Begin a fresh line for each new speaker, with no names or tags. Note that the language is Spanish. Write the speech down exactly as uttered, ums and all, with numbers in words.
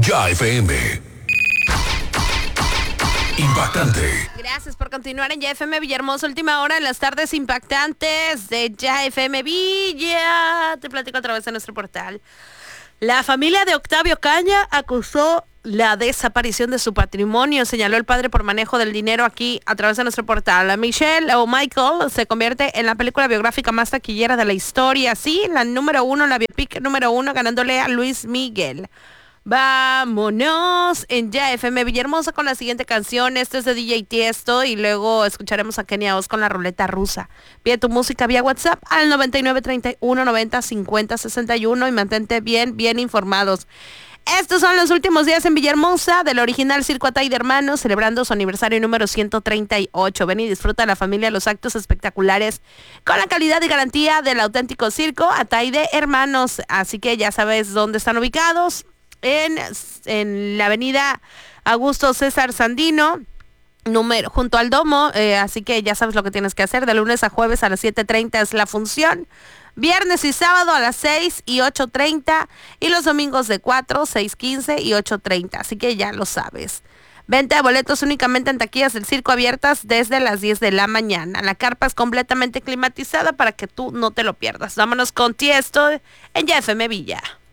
Ya F M. Impactante.
Gracias por continuar en Ya F M Villahermosa, última hora en las tardes impactantes de Ya F M Villa. Te platico a través de nuestro portal. La familia de Octavio Caña acusó la desaparición de su patrimonio, señaló el padre por manejo del dinero aquí a través de nuestro portal. Michelle o Michael se convierte en la película biográfica más taquillera de la historia. Sí, la número uno, la biopic número uno, ganándole a Luis Miguel. Vámonos en Ya F M Villahermosa con la siguiente canción. Esto es de D J Tiesto y luego escucharemos a Kenia Oz con la ruleta rusa. Pide tu música vía WhatsApp al noventa y nueve, treinta y uno, noventa, cincuenta, sesenta y uno y mantente bien, bien informados. Estos son los últimos días en Villahermosa del original Circo Atay de Hermanos, celebrando su aniversario número ciento treinta y ocho. Ven y disfruta a la familia los actos espectaculares con la calidad y garantía del auténtico Circo Atay de Hermanos. Así que ya sabes dónde están ubicados. En, en la avenida Augusto César Sandino, número, junto al Domo, eh, así que ya sabes lo que tienes que hacer. De lunes a jueves a las siete treinta es la función, viernes y sábado a las seis y ocho treinta, y los domingos de cuatro, seis quince y ocho treinta, así que ya lo sabes. Venta de boletos únicamente en taquillas del circo abiertas desde las diez de la mañana. La carpa es completamente climatizada para que tú no te lo pierdas. Vámonos con Tiesto en Ya F M Villa.